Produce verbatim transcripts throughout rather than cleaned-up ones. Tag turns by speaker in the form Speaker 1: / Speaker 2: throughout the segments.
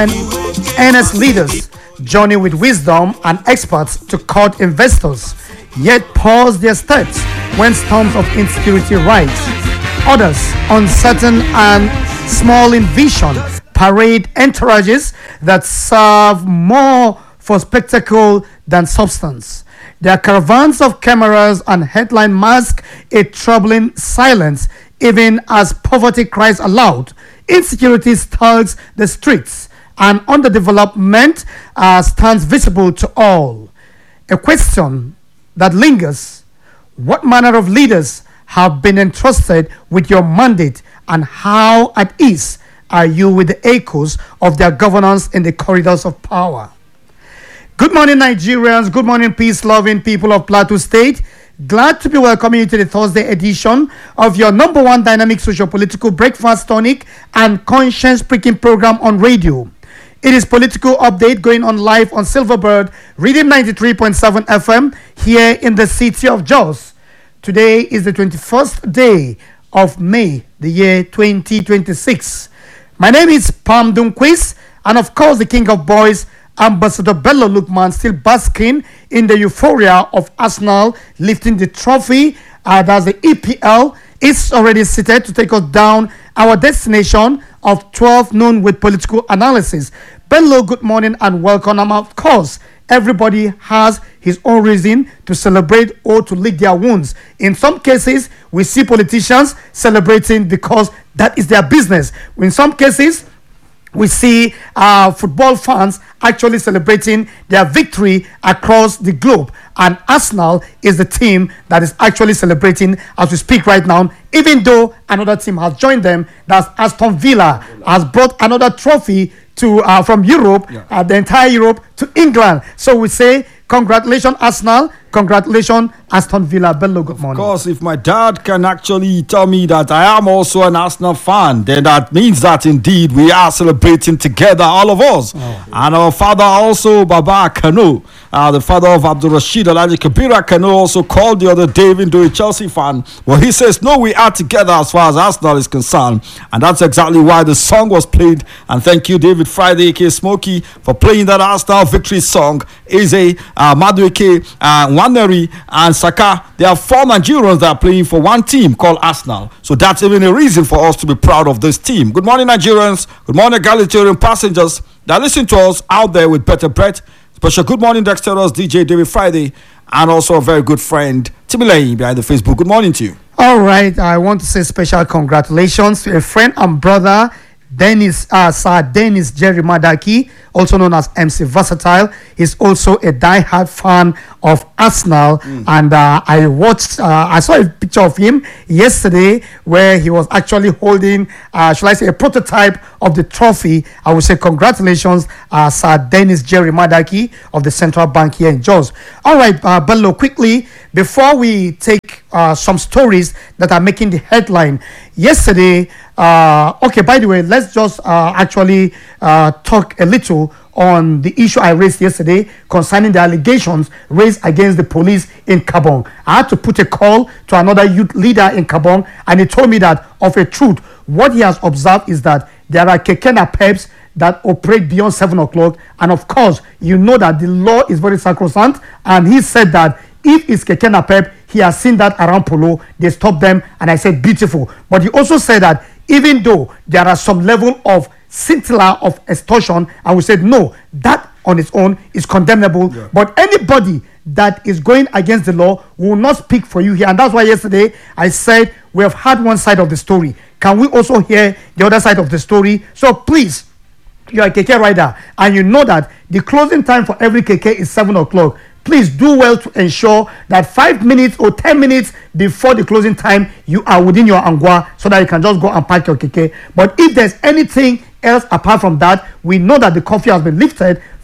Speaker 1: earnest leaders journey with wisdom and experts to cut investors, yet pause their steps when storms of insecurity rise. Others, uncertain and small in vision, parade entourages that serve more for spectacle than substance. Their caravans of cameras and headline mask a troubling silence even as poverty cries aloud. Insecurity stirs the streets and underdevelopment uh, stands visible to all. A question that lingers: what manner of leaders have been entrusted with your mandate, and how at ease are you with the echoes of their governance in the corridors of power? Good morning, Nigerians. Good morning, peace-loving people of Plateau State. Glad to be welcoming you to the Thursday edition of your number one dynamic socio-political breakfast tonic and conscience-pricking program on radio. It is Political Update going on live on Silverbird, Rhythm ninety-three point seven F M here in the city of Jos. Today is the twenty-first day of May, the year twenty twenty-six. My name is Pam Dunquist, and of course the King of Boys, Ambassador Bello Lukman, still basking in the euphoria of Arsenal lifting the trophy. Uh, that's the E P L. It's already seated to take us down our destination of twelve noon with political analysis. Bello, good morning and welcome. And of course, everybody has his own reason to celebrate or to lick their wounds. In some cases, we see politicians celebrating because that is their business. In some cases, we see uh, football fans actually celebrating their victory across the globe. And Arsenal is the team that is actually celebrating as we speak right now, even though another team has joined them. That's Aston Villa, has brought another trophy to uh, from Europe, yeah. uh, the entire Europe, to England. So we say, congratulations, Arsenal. Congratulations, Aston Villa. Bello, good morning.
Speaker 2: Of course, if my dad can actually tell me that I am also an Arsenal fan, then that means that indeed we are celebrating together, all of us. Oh, and our father also, Baba Kanu, uh, the father of Abdul Rashid Alhaji Kabira Kanu, also called the other day, even though a Chelsea fan. Well, he says, no, we are together as far as Arsenal is concerned. And that's exactly why the song was played. And thank you, David Friday, aka Smokey, for playing that Arsenal victory song. Is a uh, Madueke, uh, Waneri and Saka. There are four Nigerians that are playing for one team called Arsenal. So that's even a reason for us to be proud of this team. Good morning, Nigerians. Good morning, egalitarian passengers that listen to us out there with better breath. Special good morning, Dexterous D J David Friday, and also a very good friend, Timilei, behind the Facebook. Good morning to you.
Speaker 1: All right. I want to say special congratulations to a friend and brother, Dennis, uh, Sir Dennis Jerry Madaki, also known as M C Versatile. He's also a die-hard fan of Arsenal, mm. and uh, I watched, uh, I saw a picture of him yesterday where he was actually holding, uh, shall I say, a prototype of the trophy. I would say congratulations, uh, Sir Dennis Jerry Madaki of the Central Bank here in Jos. All right, uh, Bello, quickly, before we take uh, some stories that are making the headline. Yesterday, uh, okay, by the way, let's just uh, actually uh, talk a little on the issue I raised yesterday concerning the allegations raised against the police in Kabong. I had to put a call to another youth leader in Kabong, and he told me that of a truth, what he has observed is that there are keke napeps that operate beyond seven o'clock, and of course, you know that the law is very sacrosanct, and he said that if it's keke napep, he has seen that around Polo, they stopped them, and I said beautiful. But he also said that even though there are some level of scintilla of extortion, and we said no, that on its own is condemnable, yeah. But anybody that is going against the law will not speak for you here. And that's why yesterday I said we have had one side of the story. Can we also hear the other side of the story? So please, you are a keke rider and you know that the closing time for every keke is seven o'clock. Please do well to ensure that five minutes or ten minutes before the closing time, you are within your angwa so that you can just go and park your keke. But if there's anything else apart from that, we know that the curfew has been lifted from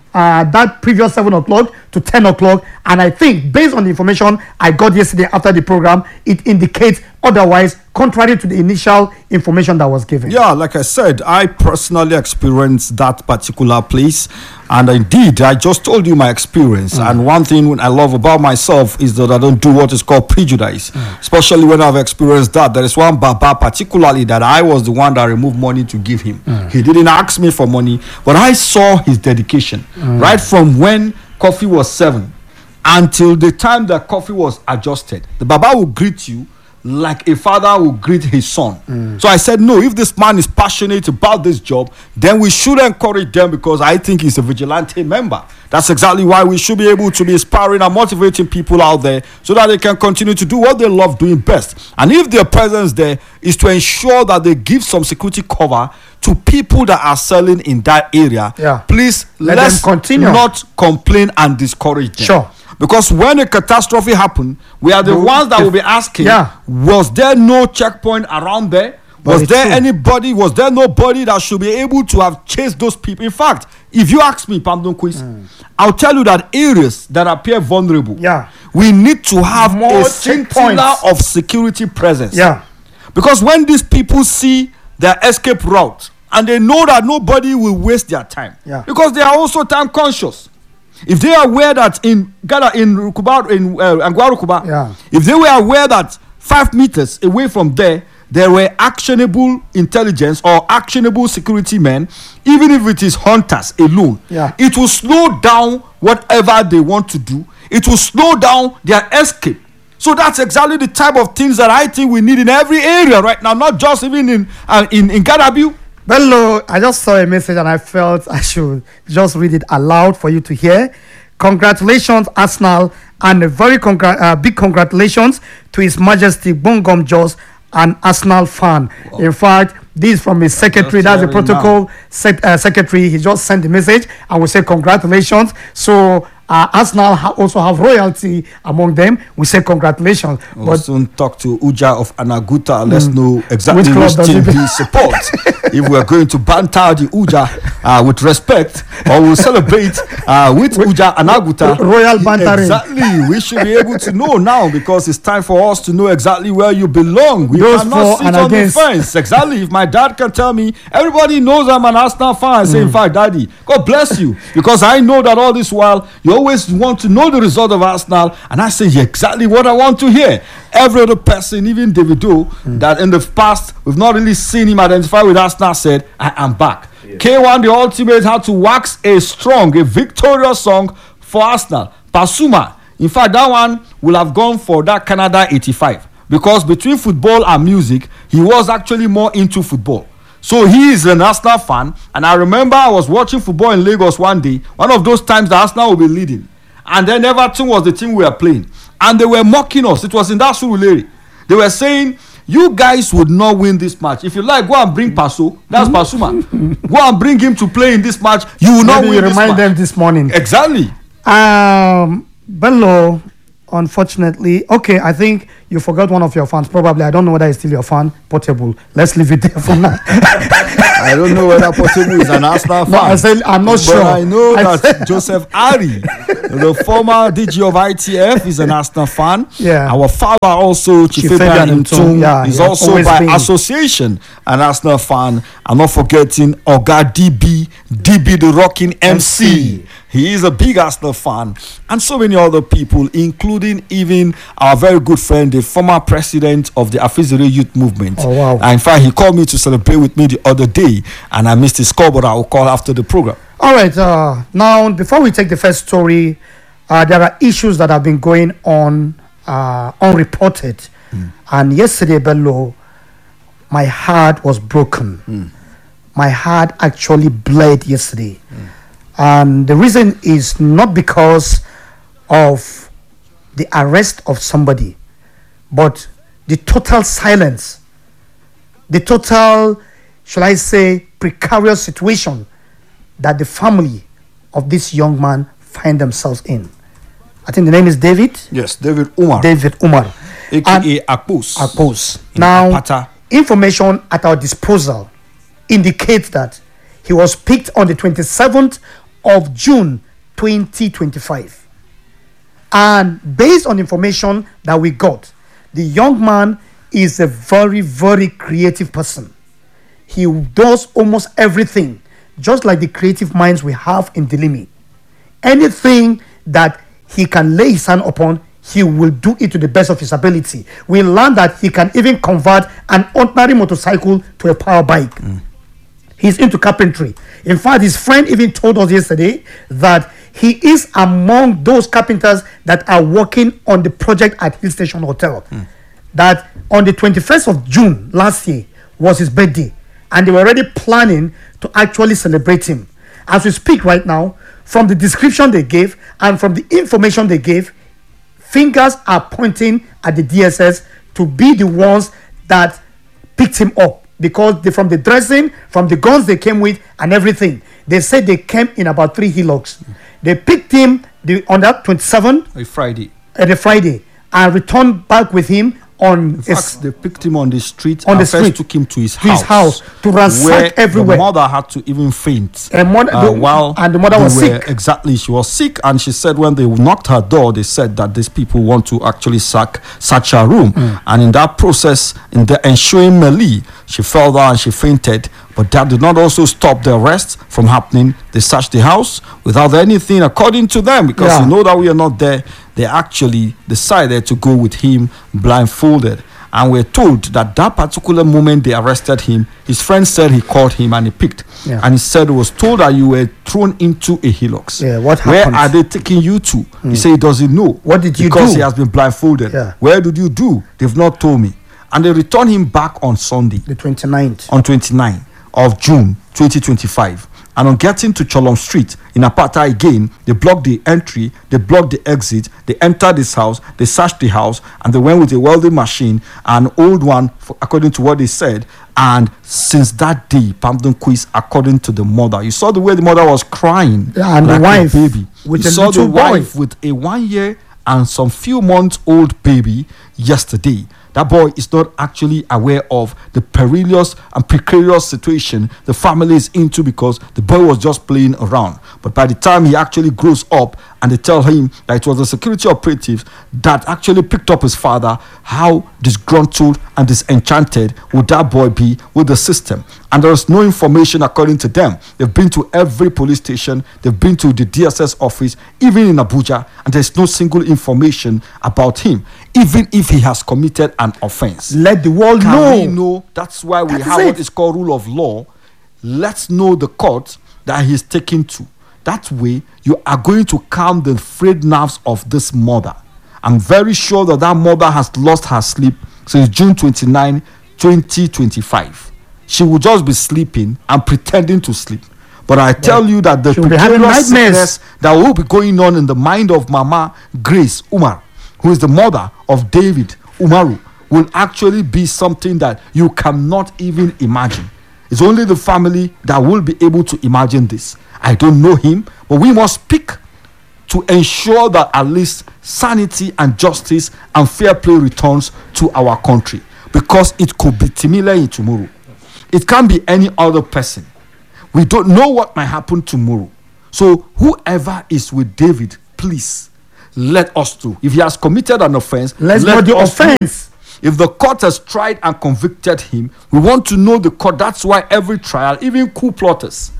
Speaker 1: uh, that previous seven o'clock to ten o'clock, and I think based on the information I got yesterday after the program, it indicates otherwise, contrary to the initial information that was given.
Speaker 2: Yeah, like I said, I personally experienced that particular place, and indeed, I just told you my experience. Mm. And one thing I love about myself is that I don't do what is called prejudice, mm. especially when I've experienced that. There is one Baba particularly that I was the one that removed money to give him. Mm. He didn't ask me for money, but I saw his dedication mm. right from when coffee was seven until the time that coffee was adjusted. The Baba will greet you like a father will greet his son. Mm. So I said, no, if this man is passionate about this job, then we should encourage them, because I think he's a vigilante member. That's exactly why we should be able to be inspiring and motivating people out there so that they can continue to do what they love doing best. And if their presence there is to ensure that they give some security cover to people that are selling in that area,
Speaker 1: yeah.
Speaker 2: please
Speaker 1: let
Speaker 2: let's
Speaker 1: them continue.
Speaker 2: Not complain and discourage them.
Speaker 1: Sure.
Speaker 2: Because when a catastrophe happened, we are the
Speaker 1: No,
Speaker 2: ones that
Speaker 1: if-
Speaker 2: will be asking,
Speaker 1: yeah.
Speaker 2: was there no checkpoint around there? Was
Speaker 1: Very
Speaker 2: there
Speaker 1: true.
Speaker 2: anybody, was there nobody that should be able to have chased those people? In fact, if you ask me, Pamdon Quiz, I'll tell you that areas that appear vulnerable,
Speaker 1: Yeah.
Speaker 2: we need to have
Speaker 1: More
Speaker 2: a scintilla
Speaker 1: checkpoints.
Speaker 2: of security presence.
Speaker 1: Yeah.
Speaker 2: Because when these people see their escape route and they know that nobody will waste their time,
Speaker 1: Yeah.
Speaker 2: because they are also time conscious. If they are aware that in Ghana, in Rukuba, in uh, Angwarukuba,
Speaker 1: Yeah.
Speaker 2: if they were aware that five meters away from there, there were actionable intelligence or actionable security men, even if it is hunters alone,
Speaker 1: Yeah.
Speaker 2: it will slow down whatever they want to do. It will slow down their escape. So that's exactly the type of things that I think we need in every area right now, not just even in uh, in in Gadabu.
Speaker 1: Bello, I just saw a message and I felt I should just read it aloud for you to hear. Congratulations, Arsenal, and a very congr- uh, big congratulations to His Majesty Bongom Jos, an Arsenal fan. Wow. In fact, this is from his secretary, that's, that's the protocol sec- uh, secretary. He just sent the message and we say congratulations. So uh, Arsenal ha- also have royalty among them. We say congratulations.
Speaker 2: We'll
Speaker 1: but
Speaker 2: soon talk to Uja of Anaguta. Let's mm, know exactly
Speaker 1: which,
Speaker 2: which
Speaker 1: club
Speaker 2: team
Speaker 1: does he
Speaker 2: he supports. If we're going to banter the Uja uh, with respect, or we'll celebrate uh, with, with Uja Anaguta.
Speaker 1: Royal bantering.
Speaker 2: Exactly. We should be able to know now, because it's time for us to know exactly where you belong. We
Speaker 1: Those
Speaker 2: cannot
Speaker 1: for
Speaker 2: sit
Speaker 1: and
Speaker 2: on
Speaker 1: against.
Speaker 2: the fence. Exactly. If my dad can tell me, everybody knows I'm an Arsenal fan, say, in fact, Daddy, God bless you. Because I know that all this while, you always want to know the result of Arsenal. And I say yeah, exactly what I want to hear. Every other person, even Davido, mm. that in the past, we've not really seen him identify with Arsenal, said, I am back. Yeah. K one, the ultimate, had to wax a strong, a victorious song for Arsenal. Pasuma, in fact, that one will have gone for that Canada eighty-five. Because between football and music, he was actually more into football. So he is an Arsenal fan. And I remember I was watching football in Lagos one day, one of those times that Arsenal will be leading. And then Everton was the team we were playing. And they were mocking us. It was in that Surulere. They were saying, you guys would not win this match. If you like, go and bring Paso. That's Pasuma. Go and bring him to play in this match. You will not
Speaker 1: Maybe
Speaker 2: win
Speaker 1: you
Speaker 2: this
Speaker 1: remind
Speaker 2: match.
Speaker 1: them this morning.
Speaker 2: Exactly.
Speaker 1: Um, Bello, unfortunately, okay, I think you forgot one of your fans. Probably, I don't know whether it's still your fan. Portable. Let's leave it there for now.
Speaker 2: I don't know whether Portable is an Arsenal fan.
Speaker 1: No, I said I'm not
Speaker 2: but
Speaker 1: sure.
Speaker 2: I know
Speaker 1: I
Speaker 2: that
Speaker 1: said-
Speaker 2: Joseph Ari, the former D G of I T F, is an Arsenal fan.
Speaker 1: Yeah.
Speaker 2: Our father also, Chief
Speaker 1: Chief
Speaker 2: Fabian
Speaker 1: Fabian
Speaker 2: Ntum,
Speaker 1: Ntum, yeah,
Speaker 2: is
Speaker 1: yeah,
Speaker 2: also
Speaker 1: always
Speaker 2: by
Speaker 1: been.
Speaker 2: association an Arsenal fan. I'm not forgetting Oga D B, D B the rocking M C. He is a big Arsenal fan, and so many other people, including even our very good friend, the former president of the Afizere Youth Movement.
Speaker 1: Oh, wow.
Speaker 2: And in fact, he called me to celebrate with me the other day, and I missed his call, but I will call after the program.
Speaker 1: All right. Uh, now, before we take the first story, uh, there are issues that have been going on uh, unreported. Mm. And yesterday, Bello, my heart was broken. Mm. My heart actually bled yesterday. Mm. And the reason is not because of the arrest of somebody, but the total silence, the total, shall I say, precarious situation that the family of this young man find themselves in. I think the name is David.
Speaker 2: Yes, David Umar.
Speaker 1: David Umar.
Speaker 2: A K A Akpos.
Speaker 1: Akpos.
Speaker 2: In
Speaker 1: Now,
Speaker 2: Apata.
Speaker 1: information at our disposal indicates that he was picked on the twenty-seventh of June twenty twenty-five. And based on information that we got, the young man is a very, very creative person. He does almost everything, just like the creative minds we have in Dilimi. Anything that he can lay his hand upon, he will do it to the best of his ability. We learned that he can even convert an ordinary motorcycle to a power bike. Mm. He's into carpentry. In fact, his friend even told us yesterday that he is among those carpenters that are working on the project at Hill Station Hotel. Mm. That on the twenty-first of June last year was his birthday, and they were already planning to actually celebrate him. As we speak right now, from the description they gave and from the information they gave, fingers are pointing at the D S S to be the ones that picked him up, because they, from the dressing, from the guns they came with and everything, they said they came in about three Hilux. They picked him the, on that twenty-seventh,
Speaker 2: a Friday,
Speaker 1: at a Friday, and returned back with him on.
Speaker 2: In fact, they picked him on the street
Speaker 1: on
Speaker 2: and
Speaker 1: the
Speaker 2: first
Speaker 1: street,
Speaker 2: took him to his
Speaker 1: to
Speaker 2: house,
Speaker 1: his house to ransack
Speaker 2: where
Speaker 1: everywhere.
Speaker 2: The mother had to even faint.
Speaker 1: And mother,
Speaker 2: uh,
Speaker 1: the,
Speaker 2: while
Speaker 1: and the mother was
Speaker 2: were,
Speaker 1: sick.
Speaker 2: Exactly, she was sick, and she said when they knocked her door, they said that these people want to actually sack search her room. Mm. And in that process, in the ensuing melee, she fell down and she fainted. But that did not also stop the arrest from happening. They searched the house without anything, according to them, because
Speaker 1: yeah.
Speaker 2: you know that we are not there. They actually decided to go with him blindfolded. And we're told that that particular moment they arrested him, his friend said he called him and he picked.
Speaker 1: Yeah.
Speaker 2: And he said he was told that you were thrown into a Hilux.
Speaker 1: Yeah, what
Speaker 2: Where
Speaker 1: happened?
Speaker 2: are they taking you to?
Speaker 1: Mm.
Speaker 2: He said he doesn't know.
Speaker 1: What did you
Speaker 2: because
Speaker 1: do?
Speaker 2: he has been blindfolded.
Speaker 1: Yeah.
Speaker 2: Where did you do? They've not told me. And they returned him back on Sunday.
Speaker 1: The twenty-ninth.
Speaker 2: On twenty-ninth of June twenty twenty-five. And on getting to Cholom Street in Apata again, they blocked the entry, they blocked the exit, they entered this house, they searched the house, and they went with a welding machine, an old one, for, according to what they said. And since that day, Pamdon quiz, according to the mother, you saw the way the mother was crying,
Speaker 1: and
Speaker 2: like
Speaker 1: the wife,
Speaker 2: a baby.
Speaker 1: with
Speaker 2: you
Speaker 1: a
Speaker 2: saw
Speaker 1: little
Speaker 2: the
Speaker 1: boy.
Speaker 2: wife with a one year and some few months old baby yesterday. That boy is not actually aware of the perilous and precarious situation the family is into, because the boy was just playing around. But by the time he actually grows up and they tell him that it was the security operatives that actually picked up his father, how disgruntled and disenchanted would that boy be with the system? And there is no information according to them. They've been to every police station, they've been to the D S S office, even in Abuja, and there's no single information about him, even if he has committed an offense.
Speaker 1: Let the world
Speaker 2: Can
Speaker 1: know.
Speaker 2: we know? That's why we
Speaker 1: That is
Speaker 2: have
Speaker 1: it.
Speaker 2: what is called rule of law. Let's know the court that he's taken to. That way, you are going to calm the frayed nerves of this mother. I'm very sure that that mother has lost her sleep since June twenty-ninth, twenty twenty-five. She will just be sleeping and pretending to sleep. But I tell you that the
Speaker 1: She'll be having
Speaker 2: precarious
Speaker 1: nightmares.
Speaker 2: sickness that will be going on in the mind of Mama Grace Umar, who is the mother of David Umaru, will actually be something that you cannot even imagine. It's only the family that will be able to imagine this. I don't know him, but we must speak to ensure that at least sanity and justice and fair play returns to our country, because it could be Timile tomorrow. It can't be any other person. We don't know what might happen tomorrow. So whoever is with David, please let us know. If he has committed an offense,
Speaker 1: Let's
Speaker 2: let
Speaker 1: know the
Speaker 2: us know.
Speaker 1: offense.
Speaker 2: If the court has tried and convicted him, we want to know the court. That's why every trial, even coup plotters,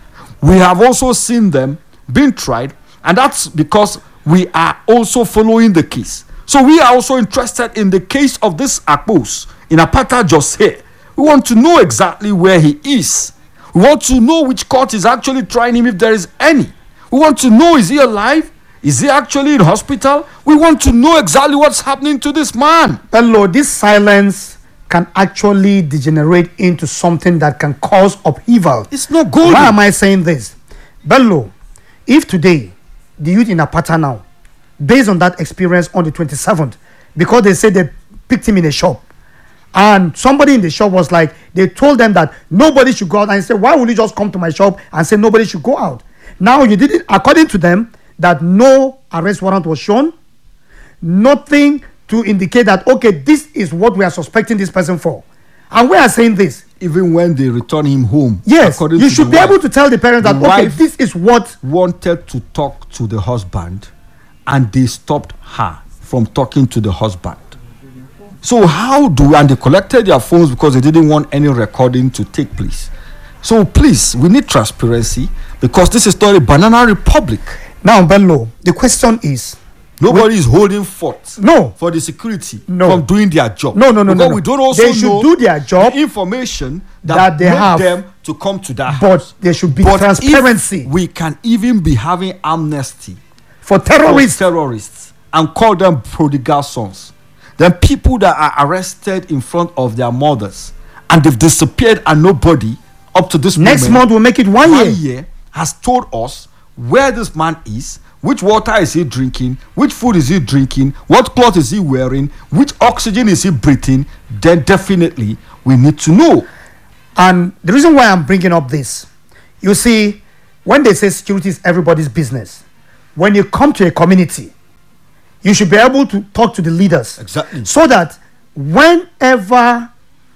Speaker 2: we have also seen them being tried, and that's because we are also following the case. So we are also interested in the case of this Akpos in Apata just here. We want to know exactly where he is. We want to know which court is actually trying him, if there is any. We want to know, is he alive? Is he actually in hospital? We want to know exactly what's happening to this man.
Speaker 1: Hello, this silence can actually degenerate into something that can cause upheaval.
Speaker 2: It's not good.
Speaker 1: Why am I saying this? Bello, if today the youth in Apata now, based on that experience on the twenty-seventh, because they said they picked him in a shop, and somebody in the shop was like, they told them that nobody should go out, and he said, why would you just come to my shop and say nobody should go out? Now you did it according to them, that no arrest warrant was shown, nothing to indicate that, okay, this is what we are suspecting this person for. And we are saying this,
Speaker 2: even when they return him home.
Speaker 1: Yes, you should be wife, able to tell the parents that, the okay, this is what...
Speaker 2: wanted to talk to the husband, and they stopped her from talking to the husband. So how do... And they collected their phones because they didn't want any recording to take place. So please, we need transparency, because this is not a banana republic.
Speaker 1: Now, Bello, the question is...
Speaker 2: Nobody we, is holding forth
Speaker 1: no,
Speaker 2: for the security
Speaker 1: no.
Speaker 2: from doing their job.
Speaker 1: No, no, no,
Speaker 2: because
Speaker 1: no.
Speaker 2: we don't also
Speaker 1: they should
Speaker 2: know
Speaker 1: do their job.
Speaker 2: The information that,
Speaker 1: that they
Speaker 2: made
Speaker 1: have
Speaker 2: them to come to that
Speaker 1: but
Speaker 2: house.
Speaker 1: There should be
Speaker 2: but
Speaker 1: transparency.
Speaker 2: If we can even be having amnesty
Speaker 1: for terrorists,
Speaker 2: for terrorists and call them prodigal sons. Then people that are arrested in front of their mothers and they've disappeared and nobody up to this
Speaker 1: next
Speaker 2: moment,
Speaker 1: month will make it one,
Speaker 2: one
Speaker 1: year.
Speaker 2: year has told us where this man is. Which water is he drinking? Which food is he drinking? What cloth is he wearing? Which oxygen is he breathing? Then definitely we need to know.
Speaker 1: And the reason why I'm bringing up this, you see, when they say security is everybody's business, when you come to a community, you should be able to talk to the leaders.
Speaker 2: Exactly.
Speaker 1: So that whenever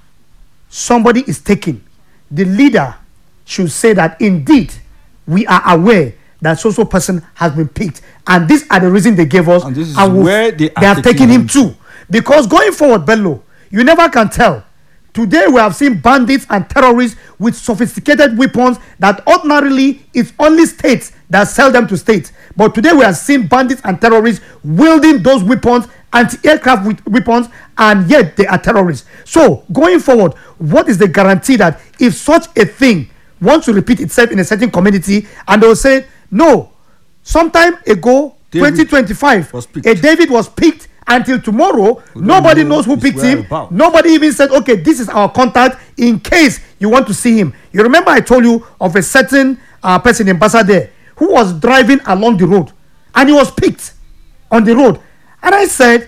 Speaker 1: somebody is taken, the leader should say that indeed we are aware that so-so person has been picked, and these are the reasons they gave us,
Speaker 2: and this is
Speaker 1: and we'll,
Speaker 2: where they,
Speaker 1: they have taken him to. Because going forward, Bello, you never can tell. Today we have seen bandits and terrorists with sophisticated weapons that ordinarily it's only states that sell them to states. But today we have seen bandits and terrorists wielding those weapons, anti-aircraft weapons, and yet they are terrorists. So going forward, what is the guarantee that if such a thing wants to repeat itself in a certain community, and they will say, no, sometime ago, David twenty twenty-five, a David was picked, until tomorrow, nobody know knows who picked him. About. Nobody even said, okay, this is our contact in case you want to see him. You remember I told you of a certain uh, person in Basade who was driving along the road, and he was picked on the road. And I said,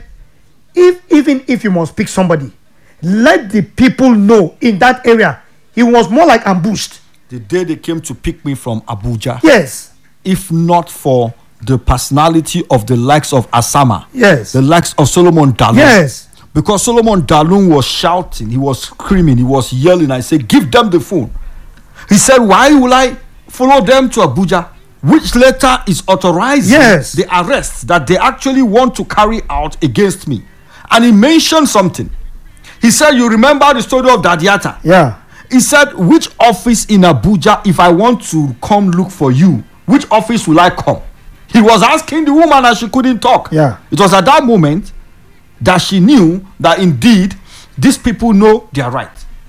Speaker 1: if even if you must pick somebody, let the people know in that area. He was more like ambushed.
Speaker 2: The day they came to pick me from Abuja.
Speaker 1: Yes.
Speaker 2: If not for the personality of the likes of Asama.
Speaker 1: Yes.
Speaker 2: The likes of Solomon Dalun.
Speaker 1: Yes.
Speaker 2: Because Solomon Dalun was shouting, he was screaming, he was yelling. I said, give them the phone. He said, why will I follow them to Abuja? Which letter is authorizing
Speaker 1: yes.
Speaker 2: the arrest that they actually want to carry out against me? And he mentioned something. He said, you remember the story of Dadiata?
Speaker 1: Yeah.
Speaker 2: He said, which office in Abuja, if I want to come look for you, which office will I come? He was asking the woman and she couldn't talk.
Speaker 1: Yeah.
Speaker 2: It was at that moment that she knew that indeed these people know their right.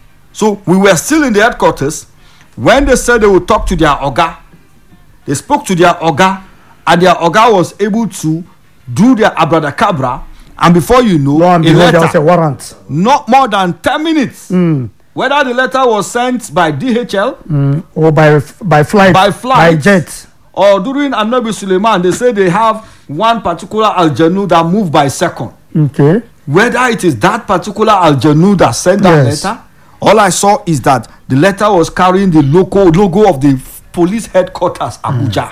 Speaker 2: So we were still in the headquarters when they said they would talk to their Oga. They spoke to their Oga, and their Oga was able to do their abracadabra, and before you know,
Speaker 1: no, a letter, there was a warrant.
Speaker 2: Not more than ten minutes.
Speaker 1: Mm.
Speaker 2: Whether the letter was sent by D H L
Speaker 1: mm. or by by flight,
Speaker 2: by flight,
Speaker 1: by jet,
Speaker 2: or during Anabi Suleiman, they say they have one particular aljanu that moved by second.
Speaker 1: Okay.
Speaker 2: Whether it is that particular aljanu that sent that yes. letter, all I saw is that the letter was carrying the logo logo of the police headquarters, Abuja.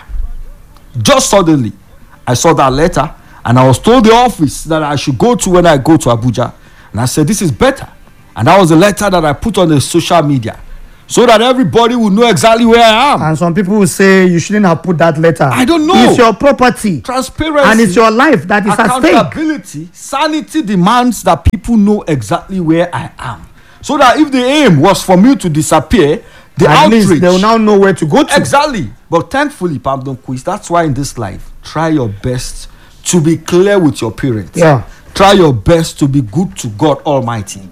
Speaker 2: Mm. Just suddenly, I saw that letter, and I was told the office that I should go to when I go to Abuja, and I said, this is better. And that was the letter that I put on the social media, so that everybody will know exactly where I am.
Speaker 1: And some people will say you shouldn't have put that letter.
Speaker 2: I don't know.
Speaker 1: It's your property.
Speaker 2: Transparency.
Speaker 1: And it's your life that is at stake.
Speaker 2: Accountability, sanity demands that people know exactly where I am. So that if the aim was for me to disappear, the
Speaker 1: at
Speaker 2: outrage,
Speaker 1: least they will now know where to go to.
Speaker 2: Exactly. But thankfully, Pardon Quiz, that's why in this life, try your best to be clear with your parents.
Speaker 1: Yeah.
Speaker 2: Try your best to be good to God Almighty.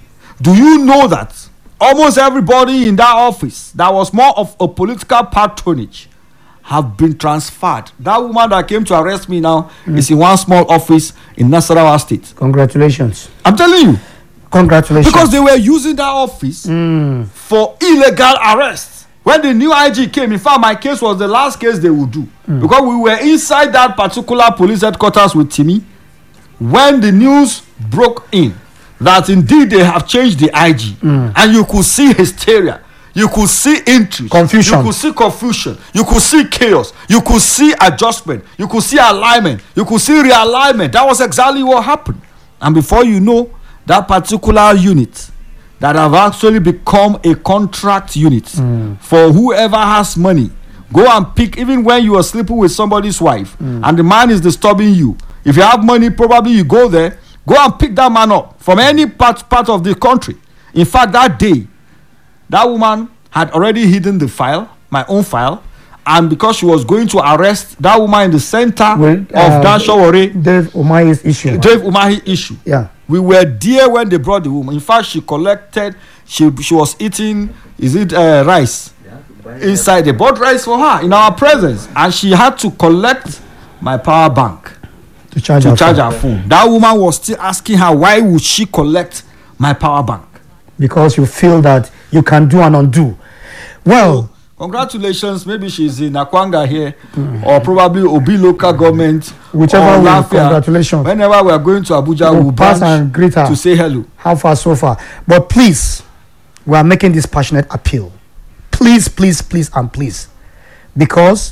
Speaker 2: Do you know that almost everybody in that office that was more of a political patronage have been transferred? That woman that came to arrest me now mm. is in one small office in Nasarawa State.
Speaker 1: Congratulations.
Speaker 2: I'm telling you.
Speaker 1: Congratulations.
Speaker 2: Because they were using that office
Speaker 1: mm.
Speaker 2: for illegal arrests. When the new I G came, in fact, my case was the last case they would do. Mm. Because we were inside that particular police headquarters with Timmy when the news broke in that indeed they have changed the I G.
Speaker 1: Mm.
Speaker 2: And you could see hysteria. You could see interest.
Speaker 1: Confusion.
Speaker 2: You could see confusion. You could see chaos. You could see adjustment. You could see alignment. You could see realignment. That was exactly what happened. And before you know, that particular unit that have actually become a contract unit mm. for whoever has money. Go and pick, even when you are sleeping with somebody's wife mm. and the man is disturbing you. If you have money, probably you go there, go and pick that man up from any part, part of the country. In fact, that day, that woman had already hidden the file, my own file, and because she was going to arrest that woman in the center well, uh, of that Shawore,
Speaker 1: Dave Umahi's issue.
Speaker 2: Dave Umahi issue.
Speaker 1: Yeah.
Speaker 2: We were there when they brought the woman. In fact, she collected, she she was eating, is it uh, rice? Yeah, inside. They bought rice for her in our presence. And she had to collect my power bank
Speaker 1: to charge,
Speaker 2: to
Speaker 1: her,
Speaker 2: charge
Speaker 1: phone.
Speaker 2: her phone. That woman was still asking her, why would she collect my power bank?
Speaker 1: Because you feel that you can do and undo. Well,
Speaker 2: so, congratulations. Maybe she's in Akwanga here mm. or probably Obi local government.
Speaker 1: Whichever way, congratulations.
Speaker 2: Whenever we are going to Abuja, we'll, we'll
Speaker 1: pass and greet her
Speaker 2: to say hello.
Speaker 1: How far so far? But please, we are making this passionate appeal. Please, please, please, and please. Because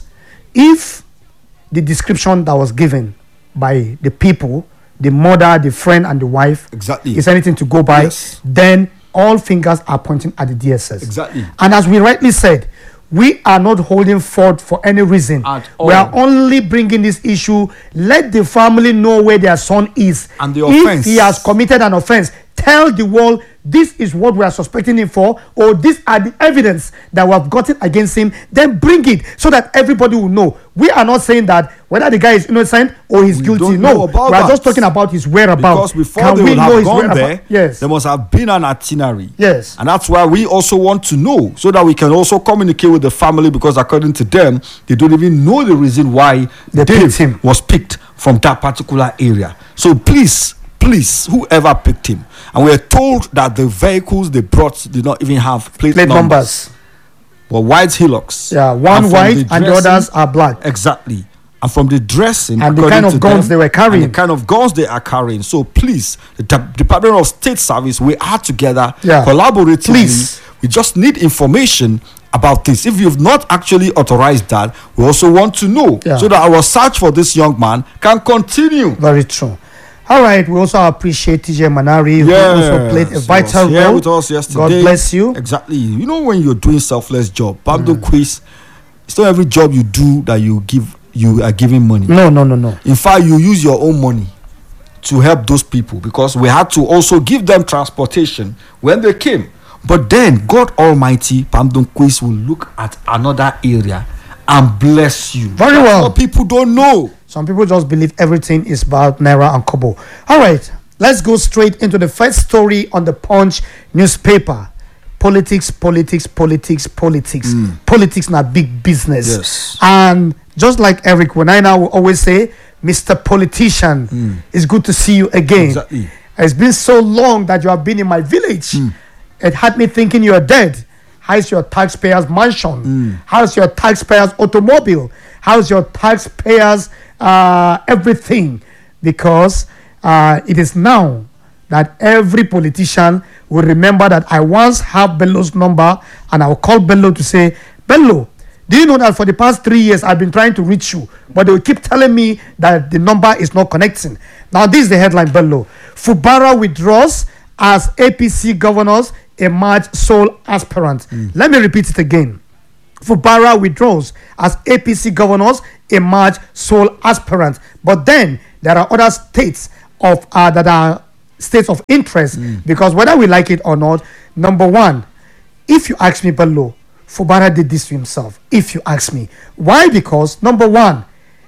Speaker 1: if the description that was given by the people, the mother, the friend, and the wife
Speaker 2: exactly.
Speaker 1: is anything to go by,
Speaker 2: yes.
Speaker 1: then all fingers are pointing at the D S S.
Speaker 2: Exactly.
Speaker 1: And as we rightly said, we are not holding forth for any reason.
Speaker 2: At all.
Speaker 1: We are only bringing this issue. Let the family know where their son is.
Speaker 2: And the offense.
Speaker 1: If he has committed an offense, tell the world this is what we are suspecting him for, or these are the evidence that we have gotten against him. Then bring it so that everybody will know. We are not saying that whether the guy is innocent or he's
Speaker 2: we
Speaker 1: guilty.
Speaker 2: Don't
Speaker 1: no,
Speaker 2: know about
Speaker 1: we are
Speaker 2: that.
Speaker 1: just talking about his whereabouts.
Speaker 2: Because before
Speaker 1: Can
Speaker 2: they
Speaker 1: we
Speaker 2: would
Speaker 1: know
Speaker 2: have
Speaker 1: his
Speaker 2: gone
Speaker 1: whereabouts?
Speaker 2: there,
Speaker 1: yes.
Speaker 2: there must have been an itinerary.
Speaker 1: Yes.
Speaker 2: And that's why we also want to know, so that we can also communicate with the family, because according to them, they don't even know the reason why
Speaker 1: they
Speaker 2: Dave
Speaker 1: picked him.
Speaker 2: was picked from that particular area. So please, please, whoever picked him, and we are told that the vehicles they brought did not even have plate,
Speaker 1: plate numbers.
Speaker 2: numbers. But white Hilux.
Speaker 1: Yeah, one white the and the others are black.
Speaker 2: Exactly. And from the dressing
Speaker 1: and the kind of guns
Speaker 2: them,
Speaker 1: they were carrying,
Speaker 2: and the kind of guns they are carrying. So please, the De- Department of State Service, we are together,
Speaker 1: yeah.
Speaker 2: collaboratively.
Speaker 1: Please.
Speaker 2: We just need information about this. If you've not actually authorized that, we also want to know,
Speaker 1: yeah.
Speaker 2: so that our search for this young man can continue.
Speaker 1: Very true. All right, we also appreciate T J Manari, who
Speaker 2: yes,
Speaker 1: also played a vital
Speaker 2: role
Speaker 1: role
Speaker 2: with us yesterday.
Speaker 1: God bless you.
Speaker 2: Exactly. You know, when you're doing selfless job, Bando mm. quiz, it's not every job you do that you give you are giving money.
Speaker 1: No, no, no, no.
Speaker 2: In fact, you use your own money to help those people, because we had to also give them transportation when they came. But then God Almighty, Bando quiz will look at another area and bless you.
Speaker 1: Very
Speaker 2: That's
Speaker 1: well.
Speaker 2: what people don't know.
Speaker 1: Some people just believe everything is about Naira and Kobo. All right, let's go straight into the first story on the Punch newspaper. Politics, politics, politics, politics. Mm. Politics not big business.
Speaker 2: Yes.
Speaker 1: And just like Eric, when I now will always say, Mister Politician, mm. it's good to see you again.
Speaker 2: Exactly.
Speaker 1: It's been so long that you have been in my village. Mm. It had me thinking you are dead. How's your taxpayers' mansion? Mm. How's your taxpayers' automobile? How's your taxpayers' uh, everything? Because uh, it is now that every politician will remember that I once have Bello's number, and I will call Bello to say, Bello, do you know that for the past three years I've been trying to reach you, but they will keep telling me that the number is not connecting. Now this is the headline, Bello. Fubara withdraws as A P C governors emerge sole aspirant. Mm. Let me repeat it again. Fubara withdraws as A P C governors emerge sole aspirant. But then there are other states of uh, that are states of interest, mm. because whether we like it or not, number one, if you ask me, Bello, Fubara did this to himself. If you ask me, why? Because number one,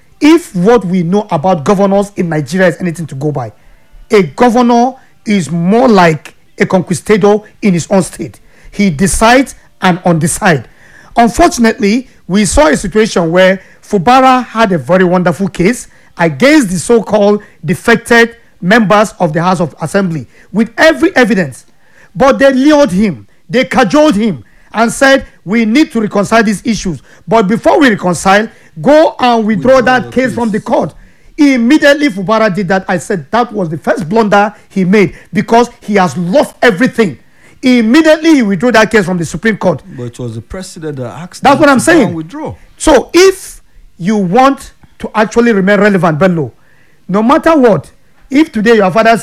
Speaker 1: if what we know about governors in Nigeria is anything to go by, a governor is more like a conquistador in his own state. He decides and undecide. Unfortunately, we saw a situation where Fubara had a very wonderful case against the so-called defected members of the House of Assembly with every evidence. But they lured him, they cajoled him and said, we need to reconcile these issues. But before we reconcile, go and withdraw, withdraw that case, case from the court. Immediately Fubara did that. I said that was the first blunder he made, because he has lost everything. Immediately he withdrew that case from the Supreme Court.
Speaker 2: But it was the president that asked.
Speaker 1: That's what I'm saying.
Speaker 2: Withdraw.
Speaker 1: So if you want to actually remain relevant, Bello, no matter what, if today your father said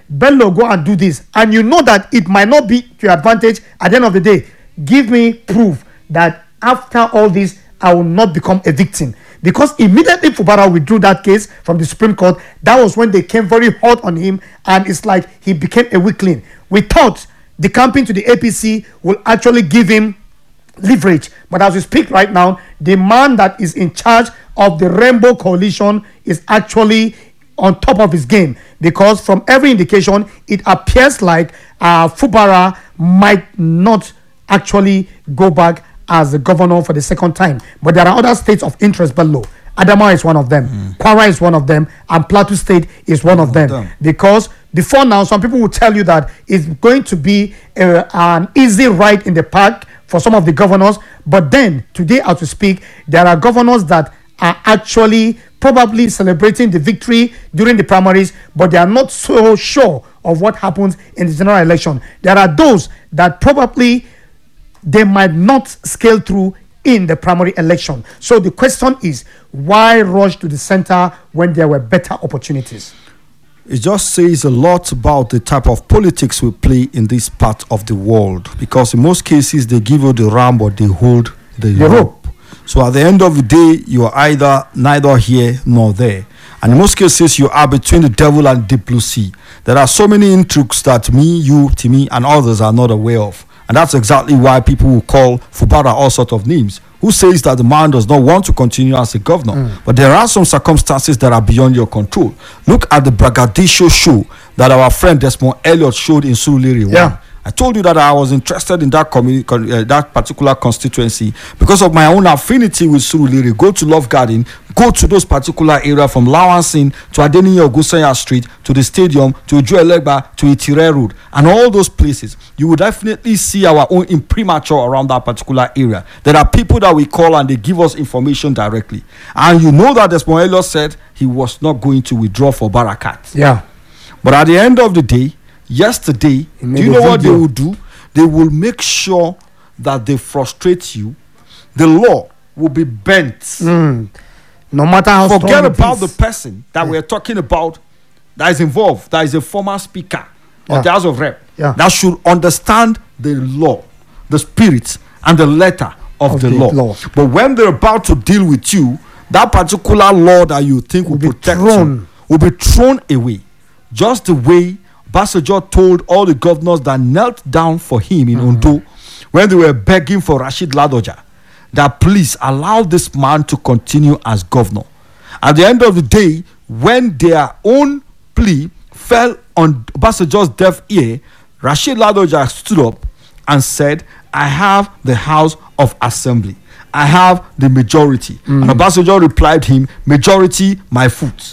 Speaker 1: Bello, go and do this, and you know that it might not be to your advantage at the end of the day, give me proof that after all this, I will not become a victim. Because immediately Fubara withdrew that case from the Supreme Court, that was when they came very hot on him, and it's like he became a weakling. We thought the campaign to the A P C will actually give him leverage, but as we speak right now, the man that is in charge of the Rainbow Coalition is actually on top of his game, because from every indication, it appears like uh, Fubara might not actually go back as the governor for the second time. But there are other states of interest below. Adamawa is one of them, mm. Kwara is one of them, and Plateau State is one of them. them. Because before now, some people will tell you that it's going to be a, an easy ride in the park for some of the governors. But then, today as we speak, there are governors that are actually probably celebrating the victory during the primaries, but they are not so sure of what happens in the general election. There are those that probably they might not scale through in the primary election. So the question is, why rush to the center when there were better opportunities?
Speaker 2: It just says a lot about the type of politics we play in this part of the world, because in most cases they give you the ram but they hold the, the rope. rope. So at the end of the day, you are either neither here nor there. And in most cases, you are between the devil and deep blue sea. There are so many intrigues that me, you, Timmy, and others are not aware of. And that's exactly why people will call Fubara all sorts of names. Who says that the man does not want to continue as a governor? Mm. But there are some circumstances that are beyond your control. Look at the Bragadisho show that our friend Desmond Elliott showed in Surulere.
Speaker 1: Yeah.
Speaker 2: I told you that I was interested in that community, uh, that particular constituency, because of my own affinity with Surulere. Go to Love Garden, go to those particular areas from Lawansin to Adeniyi Ogusanya Street to the stadium to Ojuelegba to Itire Road and all those places. You will definitely see our own imprimatur around that particular area. There are people that we call and they give us information directly. And you know that Desmond Elliott said he was not going to withdraw for Barakat.
Speaker 1: Yeah.
Speaker 2: But at the end of the day, yesterday, do you know what they will do? They will make sure that they frustrate you. The law will be bent.
Speaker 1: Mm. No matter how
Speaker 2: Forget
Speaker 1: strong
Speaker 2: about the person that yeah. we're talking about that is involved, that is a former speaker
Speaker 1: yeah.
Speaker 2: of the House of Rep,
Speaker 1: yeah.
Speaker 2: that should understand the law, the spirit, and the letter of, of the, the law. law. But when they're about to deal with you, that particular law that you think will, will protect you will be thrown away. Just the way Basajo told all the governors that knelt down for him in mm. Ondo when they were begging for Rashid Ladoja that please allow this man to continue as governor. At the end of the day, when their own plea fell on Basajo's deaf ear, Rashid Ladoja stood up and said, I have the House of Assembly. I have the majority. Mm. And Basajo replied him, majority, my foot.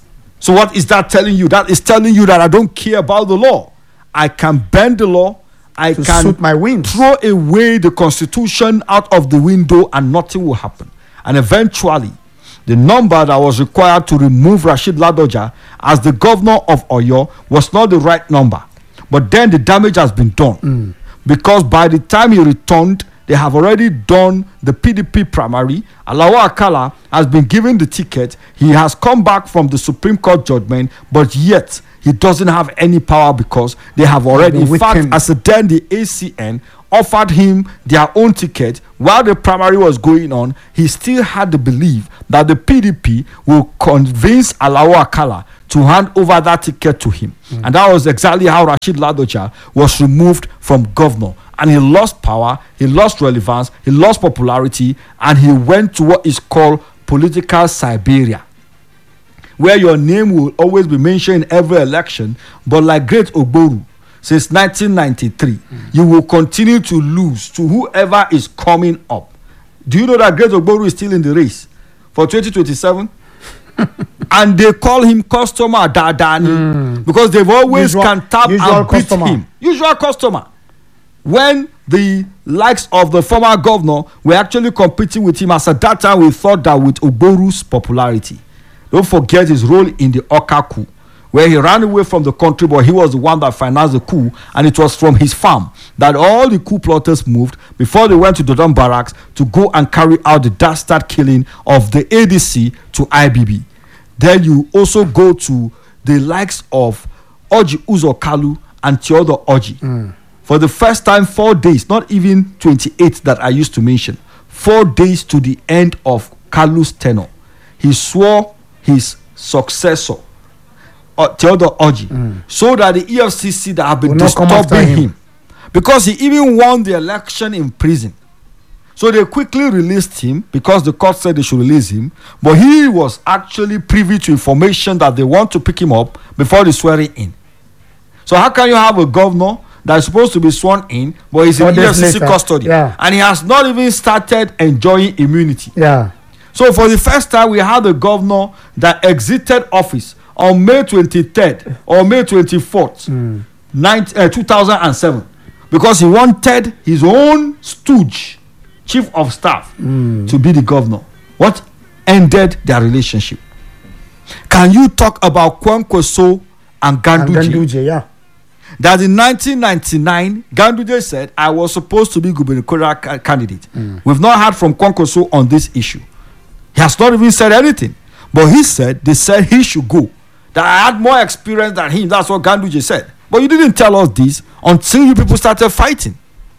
Speaker 2: So what is that telling you? That is telling you that I don't care about the law. I can bend the law. I
Speaker 1: to
Speaker 2: can
Speaker 1: suit my wings.
Speaker 2: Throw away the constitution out of the window and nothing will happen. And eventually, the number that was required to remove Rashid Ladoja as the governor of Oyo was not the right number. But then the damage has been done.
Speaker 1: Mm.
Speaker 2: Because by the time he returned, they have already done the P D P primary. Alawa Akala has been given the ticket. He has come back from the Supreme Court judgment, but yet he doesn't have any power because they have already, in fact, him. as a then the A C N offered him their own ticket while the primary was going on. He still had the belief that the P D P will convince Alawa Akala to hand over that ticket to him. Mm. And that was exactly how Rashid Ladoja was removed from governor. And he lost power, he lost relevance, he lost popularity, and he went to what is called political Siberia, where your name will always be mentioned in every election, but like Great Ogboru, since nineteen ninety-three, mm. you will continue to lose to whoever is coming up. Do you know that Great Ogboru is still in the race for twenty twenty-seven? And they call him customer Dadani mm. because they've always usual, can tap and beat customer. him. Usual customer. When the likes of the former governor were actually competing with him, as at that time we thought that with Ogboru's popularity. Don't forget his role in the Oka coup, where he ran away from the country, but he was the one that financed the coup, and it was from his farm that all the coup plotters moved before they went to Dodon Barracks to go and carry out the dastard killing of the A D C to I B B. Then you also go to the likes of Orji Uzor Kalu, and Theodore Orji.
Speaker 1: Mm.
Speaker 2: For the first time, four days, not even twenty-eight that I used to mention, four days to the end of Kalu's tenure, he swore his successor, uh, Theodore Orji, mm. so that the E F C C that have been disturbing him. him, because he even won the election in prison. So they quickly released him because the court said they should release him, but he was actually privy to information that they want to pick him up before the swearing in. So how can you have a governor that is supposed to be sworn in, but he's in E F C C custody,
Speaker 1: yeah.
Speaker 2: and he has not even started enjoying immunity?
Speaker 1: Yeah.
Speaker 2: So for the first time, we had a governor that exited office on May twenty-third or May twenty-fourth,
Speaker 1: mm.
Speaker 2: uh, two thousand seven, because he wanted his own stooge, chief of staff,
Speaker 1: mm.
Speaker 2: to be the governor. What ended their relationship? Can you talk about Kwankwaso and Ganduje?
Speaker 1: And Ganduje, yeah.
Speaker 2: That in nineteen ninety-nine, Ganduje said, I was supposed to be gubernatorial ca- candidate.
Speaker 1: Mm.
Speaker 2: We've not heard from Kwankwaso on this issue. He has not even said anything. But he said, they said he should go. That I had more experience than him. That's what Ganduje said. But you didn't tell us this until you people started fighting.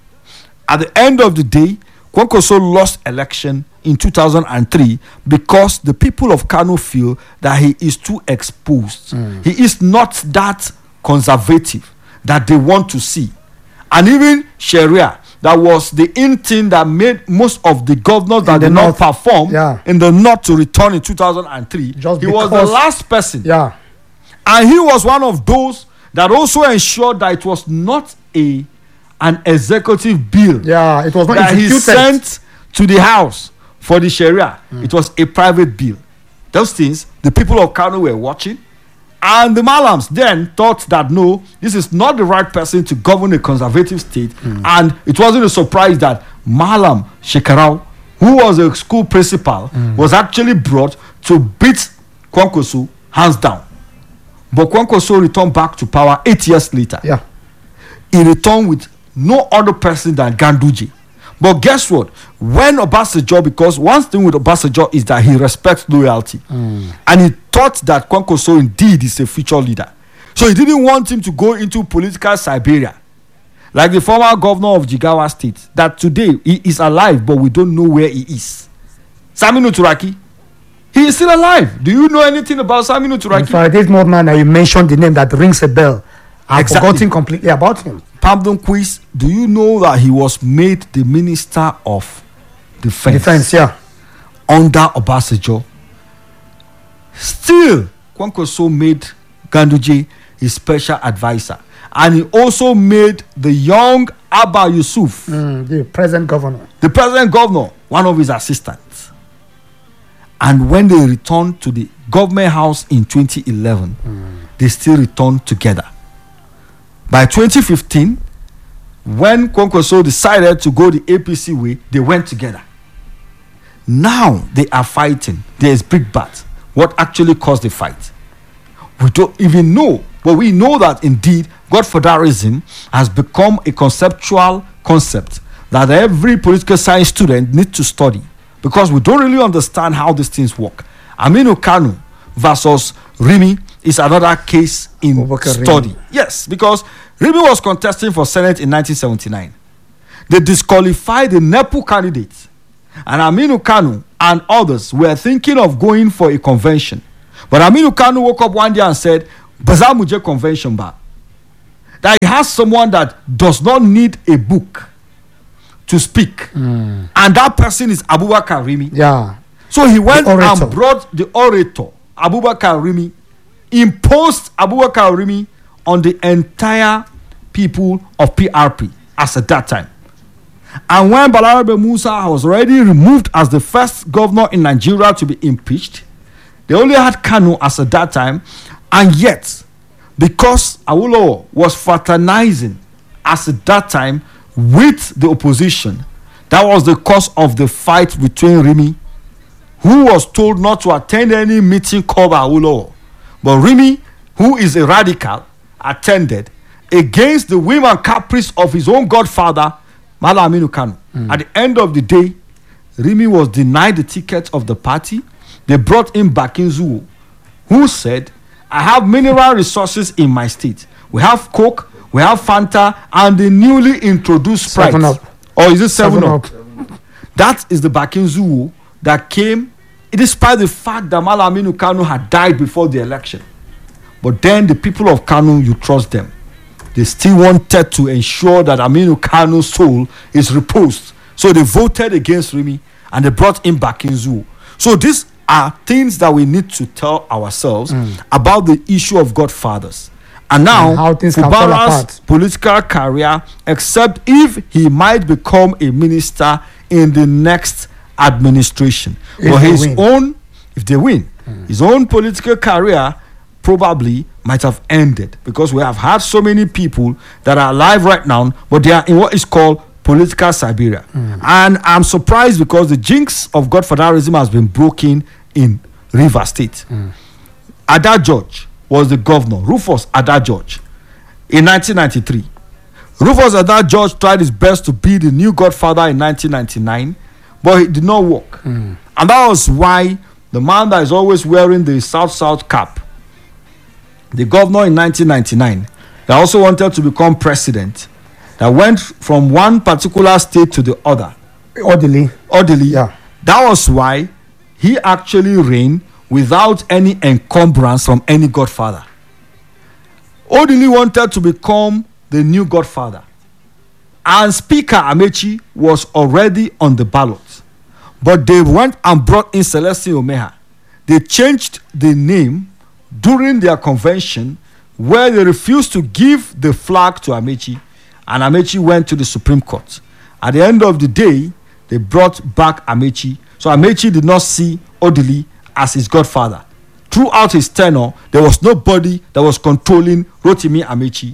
Speaker 2: At the end of the day, Kwankwaso lost election in two thousand three because the people of Kano feel that he is too exposed. Mm. He is not that conservative that they want to see. And even Sharia, that was the in thing that made most of the governors that did not perform
Speaker 1: yeah.
Speaker 2: in the north to return in two thousand three.
Speaker 1: Just
Speaker 2: he was the last person.
Speaker 1: Yeah.
Speaker 2: And he was one of those that also ensured that it was not a an executive bill.
Speaker 1: Yeah, it was not
Speaker 2: that
Speaker 1: executed.
Speaker 2: He sent to the house for the Sharia. Mm. It was a private bill. Those things, the people of Kano were watching. And the Malams then thought that no, this is not the right person to govern a conservative state. Mm. And it wasn't a surprise that Malam Shekarau, who was a school principal, mm. was actually brought to beat Kwankwaso hands down. But Kwankwaso returned back to power eight years later.
Speaker 1: Yeah.
Speaker 2: He returned with no other person than Ganduje. But guess what? When Obasanjo, because one thing with Obasanjo is that he respects loyalty. Mm. And he thought that Kwankwaso indeed is a future leader. So he didn't want him to go into political Siberia. Like the former governor of Jigawa State, that today he is alive, but we don't know where he is. Saminu Turaki. He is still alive. Do you know anything about Saminu Turaki?
Speaker 1: For this man that you mentioned the name that rings a bell. I've
Speaker 2: exactly.
Speaker 1: forgotten completely about him.
Speaker 2: Pamdon Quiz, do you know that he was made the Minister of Defense?
Speaker 1: Defense, yeah.
Speaker 2: Under Obasanjo. Still, Kwankwaso made Ganduje his special advisor. And he also made the young Abba Yusuf,
Speaker 1: mm, the present governor.
Speaker 2: The present governor, one of his assistants. And when they returned to the government house in twenty eleven, mm. they still returned together. By twenty fifteen, when Kwankwaso decided to go the A P C way, they went together. Now they are fighting. There is big bat. What actually caused the fight? We don't even know. But we know that indeed Godfatherism has become a conceptual concept that every political science student needs to study, because we don't really understand how these things work. Aminu Kano versus Rimi is another case in Obaka study. Rimi. Yes, because Rimi was contesting for Senate in nineteen seventy-nine. They disqualified the NEPU candidate, and Aminu Kano and others were thinking of going for a convention. But Aminu Kano woke up one day and said, Bazamuje convention ba. That he has someone that does not need a book to speak. Mm. And that person is Abubakar Rimi.
Speaker 1: Yeah.
Speaker 2: So he went and brought the orator, Abubakar Rimi, imposed Abubakar Rimi on the entire people of P R P as at that time. And when Balarabe Musa was already removed as the first governor in Nigeria to be impeached, they only had Kanu as at that time. And yet, because Awolowo was fraternizing as at that time with the opposition, that was the cause of the fight between Rimi, who was told not to attend any meeting called by Awolowo. But Rimi, who is a radical, attended against the whim and caprice of his own godfather, Malam Aminu Kano. Mm. At the end of the day, Rimi was denied the ticket of the party. They brought in Bakinzuo, who said, I have mineral resources in my state. we have Coke, we have Fanta, and the newly introduced Sprite.
Speaker 1: Seven Up.
Speaker 2: Or is it Seven,
Speaker 1: Seven
Speaker 2: Up?
Speaker 1: Up.
Speaker 2: That is the Bakinzuwo that came, despite the fact that Malam Aminu Kano had died before the election. But then the people of Kano, you trust them. They still wanted to ensure that Aminu Kano's soul is reposed. So they voted against Rimi and they brought in Bakinzuwo. So these are things that we need to tell ourselves mm. about the issue of godfathers. And now,
Speaker 1: and how things can fall
Speaker 2: Fubara's
Speaker 1: apart.
Speaker 2: political career, except if he might become a minister in the next administration.
Speaker 1: If
Speaker 2: but
Speaker 1: they
Speaker 2: his
Speaker 1: win.
Speaker 2: own, if they win, mm. his own political career probably might have ended, because we have had so many people that are alive right now, but they are in what is called political Siberia. Mm. And I'm surprised because the jinx of godfatherism has been broken in Rivers State. Mm. Ada George was the governor, Rufus Ada George, in nineteen ninety-three. Rufus Ada George tried his best to be the new godfather in nineteen ninety-nine, but it did not work. Mm. And that was why the man that is always wearing the South-South cap, the governor in nineteen ninety-nine, that also wanted to become president, that went from one particular state to the other.
Speaker 1: Orderly.
Speaker 2: Orderly.
Speaker 1: Yeah.
Speaker 2: That was why he actually reigned without any encumbrance from any godfather. Orderly wanted to become the new godfather. And Speaker Amechi was already on the ballot. But they went and brought in Celestine Omeha. They changed the name during their convention, where they refused to give the flag to Amechi, and Amechi went to the Supreme Court. At the end of the day, they brought back Amechi. So Amechi did not see Odili as his godfather. Throughout his tenure, there was nobody that was controlling Rotimi Amechi.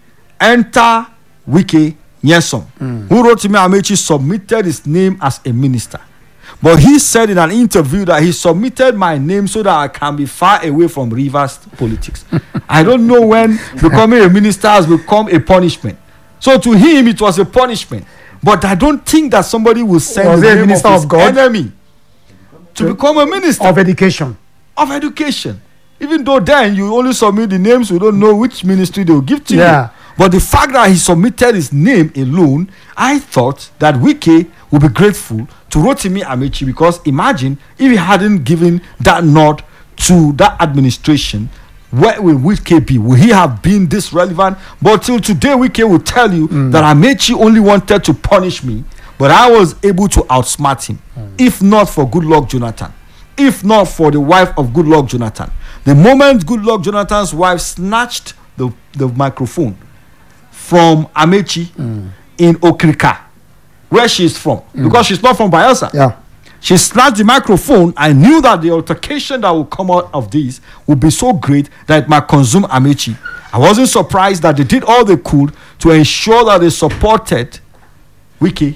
Speaker 2: Enter Wike Nyesom, mm. who Rotimi Amechi submitted his name as a minister. But he said in an interview that he submitted my name so that I can be far away from Rivers politics. I don't know when becoming a minister has become a punishment. So to him, it was a punishment. But I don't think that somebody will send
Speaker 1: was
Speaker 2: the
Speaker 1: a
Speaker 2: name
Speaker 1: minister
Speaker 2: of his
Speaker 1: of God?
Speaker 2: enemy to
Speaker 1: To-
Speaker 2: become a minister
Speaker 1: Of education.
Speaker 2: of education. Even though then you only submit the names, we don't know which ministry they will give to
Speaker 1: Yeah.
Speaker 2: you. But the fact that he submitted his name alone, I thought that Wike would be grateful to Rotimi Amechi, because imagine if he hadn't given that nod to that administration, where will Wike be? Will he have been this relevant? But till today, Wike will tell you mm. that Amechi only wanted to punish me, but I was able to outsmart him. Mm. If not for Goodluck Jonathan, if not for the wife of Goodluck Jonathan, the moment Goodluck Jonathan's wife snatched the, the microphone from Amechi mm. in Okrika, where she's from, mm. because she's not from Bayelsa.
Speaker 1: Yeah.
Speaker 2: She snatched the microphone. I knew that the altercation that would come out of this would be so great that it might consume Amechi. I wasn't surprised that they did all they could to ensure that they supported Wike,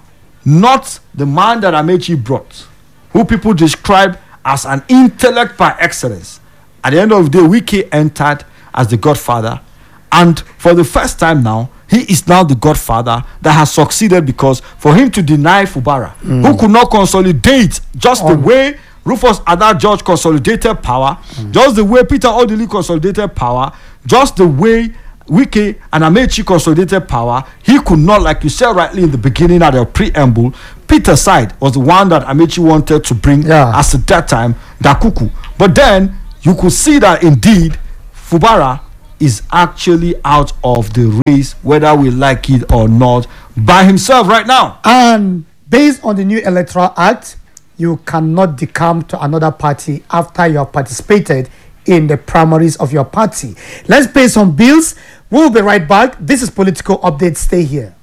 Speaker 2: not the man that Amechi brought, who people describe as an intellect par excellence. At the end of the day, Wike entered as the godfather, and for the first time now, he is now the godfather that has succeeded, because for him to deny Fubara, mm. who could not consolidate just the way Rufus Ada George consolidated power, mm. just the way Peter Odili consolidated power, just the way Wike and Amechi consolidated power, he could not, like you said rightly in the beginning at the preamble, Peter's side was the one that Amechi wanted to bring
Speaker 1: Yeah.
Speaker 2: as at that time, Dakuku. But then you could see that indeed Fubara is actually out of the race, whether we like it or not, by himself right now.
Speaker 1: And based on the new Electoral Act, you cannot decamp to another party after you have participated in the primaries of your party. Let's pay some bills. We'll be right back. This is Political Update. Stay here.